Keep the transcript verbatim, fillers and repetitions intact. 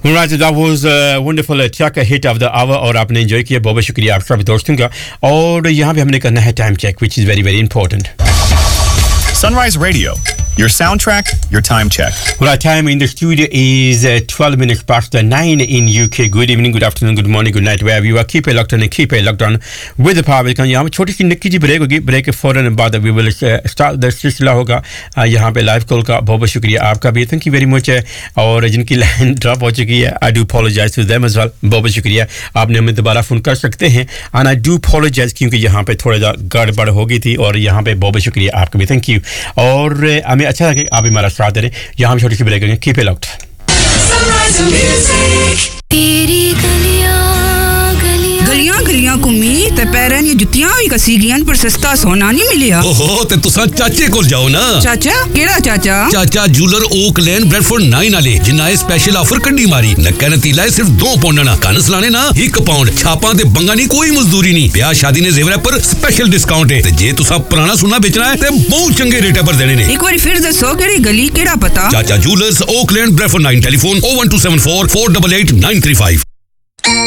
Right, that was a wonderful uh, track hit of the hour और आपने enjoy किया. बहुत बहुत शुक्रिया आप सभी दोस्तों का. और यहाँ पे हमने करना है time check, which is very very important. Sunrise Radio, your soundtrack, your time check. Right, time in the studio is uh, twelve minutes past nine in U K. Good evening, good afternoon, good morning, good night, wherever you are. Keep it locked on and keep it locked on with the power. यहाँ पे छोटी सी निक्की जी break होगी. Break के फौरन बाद we will start the सिलसिला होगा यहाँ पे लाइव कॉल का. बहुत बहुत शुक्रिया आपका भी. Thank you very much. और जिनकी लाइन ड्रॉप हो चुकी है, I do apologize to them as well. बहुत बहुत शुक्रिया. आपने हमें दोबारा फोन कर सकते हैं. And I do apologize क्योंकि यहाँ पे थोड़ा सा गड़बड़ हो गई थी और यहाँ पे बहुत बहुत शुक्रिया आपका भी. Thank you. और हमें अच्छा लगे आप हमारा साथ दे रहे. यहाँ हम छोटी सी ब्रेक करेंगे. Keep it locked. गलियां गलियां घुमी ते पैरां दी जुत्तियां भी कसी गियां पर सस्ता सोना नहीं मिलिया. ओहो ते तुसा चाचे कोल जाओ ना. चाचा केड़ा चाचा? चाचा जूलर ओक लेन ब्रेडफोर्ड नाइन वाले जिन्ना ए स्पेशल ऑफर कड्डी मारी. नक्का नतीला सिर्फ दो पाउंड ना. कनस लाने ना एक पाउंड. छापां ते बंगा नहीं कोई मजदूरी नहीं. ब्याह शादी ने जेवर पर स्पेशल डिस्काउंट है. ते जे तुसा पुराना सोना बेचना है ते बहुत चंगे रेट पर देने ने. एक बार फिर दसो केड़ी गली केड़ा पता? चाचा जूलर्स ओक लेन Bradford nine. Telephone oh one two seven four four eight eight nine three five.